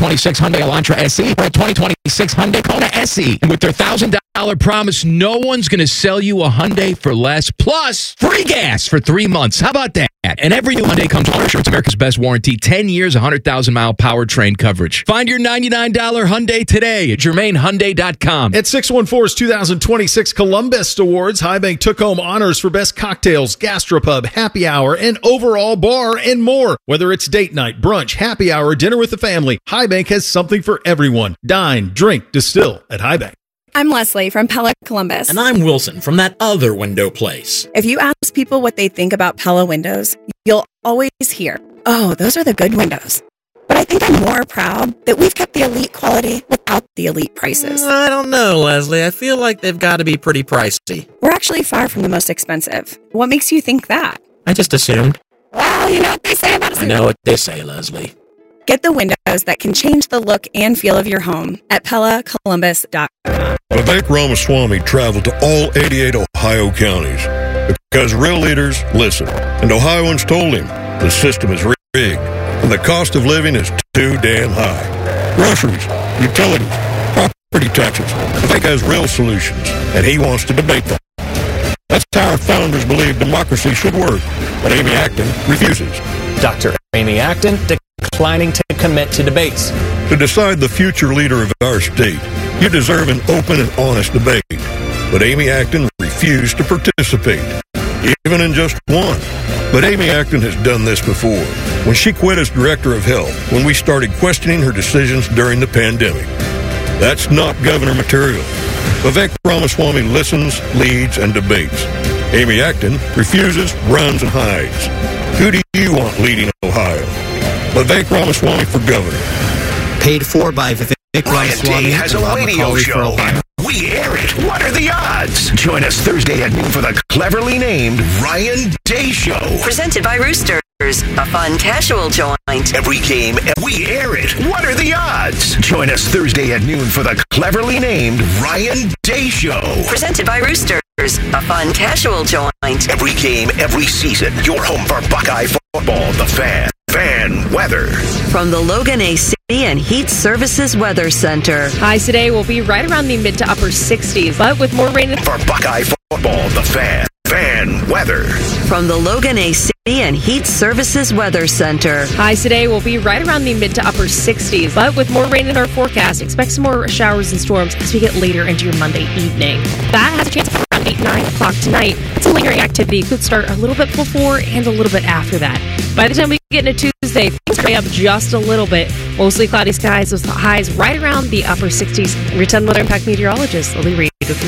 2026 Hyundai Elantra SE or a 2026 Hyundai Kona SE. And with their $1,000 promise, no one's going to sell you a Hyundai for less. Plus, free gas for 3 months. How about that? And every new Hyundai comes with Assurance America's Best Warranty, 10 years, 100,000-mile powertrain coverage. Find your $99 Hyundai today at GermainHyundai.com. At 614's 2026 Columbus Awards, High Bank took home honors for best cocktails, gastropub, happy hour, and overall bar and more. Whether it's date night, brunch, happy hour, dinner with the family, High Bank has something for everyone. Dine, drink, distill at High Bank. I'm Leslie from Pella Columbus. And I'm Wilson from that other window place. If you ask people what they think about Pella windows, you'll always hear, oh, those are the good windows. But I think I'm more proud that we've kept the elite quality without the elite prices. I don't know, Leslie. I feel like they've got to be pretty pricey. We're actually far from the most expensive. What makes you think that? I just assumed. Well, you know what they say about us. I know what they say, Leslie. Get the windows that can change the look and feel of your home at PellaColumbus.com. Vivek Ramaswamy traveled to all 88 Ohio counties because real leaders listen. And Ohioans told him the system is rigged and the cost of living is too damn high. Groceries, utilities, property taxes. Vivek has real solutions, and he wants to debate them. That's how our founders believed democracy should work, but Amy Acton refuses. Dr. Amy Acton declining to commit to debates. To decide the future leader of our state, you deserve an open and honest debate. But Amy Acton refused to participate, even in just one. But Amy Acton has done this before, when she quit as director of health, when we started questioning her decisions during the pandemic. That's not governor material. Vivek Ramaswamy listens, leads, and debates. Amy Acton refuses, runs, and hides. Who do you want leading Ohio? Vivek Ramaswamy for governor. Paid for by Vivek Ramaswamy. Day has a radio show. We air it. What are the odds? Join us Thursday at noon for the cleverly named Ryan Day Show. Presented by Roosters, a fun casual joint. Every game, we air it. What are the odds? Join us Thursday at noon for the cleverly named Ryan Day Show. Presented by Roosters, a fun casual joint. Every game, every season. Your home for Buckeye football. The Fan. Fan weather. From the Logan AC and Heat Services Weather Center. Highs today will be right around the mid to upper 60s, but with more rain. For Buckeye football, the Fan. Fan weather. From the Logan AC and Heat Services Weather Center. Highs today will be right around the mid to upper 60s, but with more rain in our forecast. Expect some more showers and storms as we get later into your Monday evening. That has a chance of around 8, 9 o'clock tonight. It's a lingering activity. Could start a little bit before and a little bit after that. By the time we get into Tuesday, things are up just a little bit. Mostly cloudy skies with highs right around the upper 60s. Your 10 Weather Impact meteorologist, Lily Reed with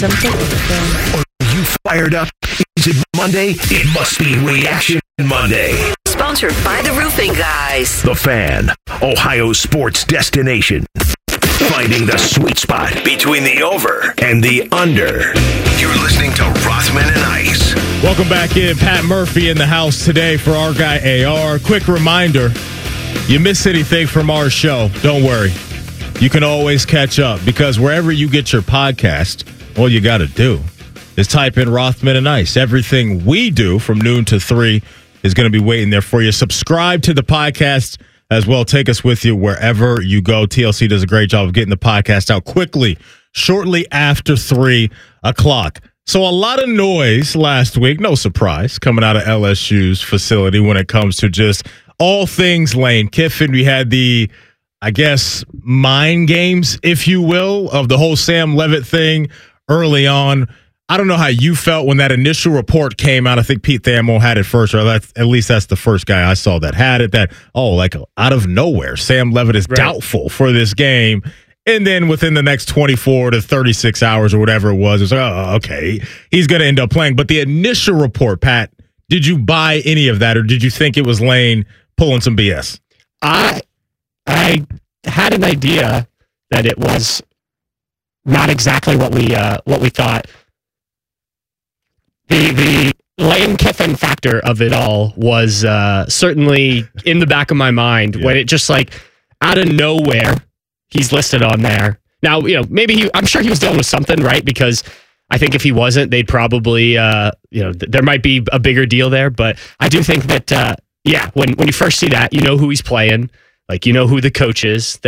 97.7. Are you fired up? Is it Monday? It must be Reaction Monday. Sponsored by the Roofing Guys. The Fan, Ohio sports destination. Finding the sweet spot between the over and the under. You're listening to Rothman and Ice. Welcome back in. Pat Murphy in the house today for our guy AR. Quick reminder, you miss anything from our show, don't worry. You can always catch up because wherever you get your podcast, all you got to do is type in Rothman and Ice. Everything we do from noon to 3 is going to be waiting there for you. Subscribe to the podcast as well. Take us with you wherever you go. TLC does a great job of getting the podcast out quickly, shortly after 3 o'clock. So a lot of noise last week, no surprise, coming out of LSU's facility when it comes to just all things Lane Kiffin. We had the, I guess, mind games, if you will, of the whole Sam Leavitt thing early on. I don't know how you felt when that initial report came out. I think Pete Thamel had it first, or at least that's the first guy I saw that had it, that, like out of nowhere, Sam Leavitt is doubtful for this game. And then within the next 24 to 36 hours or whatever it was like, oh, okay, he's going to end up playing. But the initial report, Pat, did you buy any of that, or did you think it was Lane pulling some BS? I had an idea that it was not exactly what we thought. The Lane Kiffin factor of it all was certainly in the back of my mind when it just out of nowhere he's listed on there. Now, maybe I'm sure he was dealing with something, right? Because I think if he wasn't, they'd probably, there might be a bigger deal there. But I do think that, when you first see that, you know who he's playing, you know who the coach is.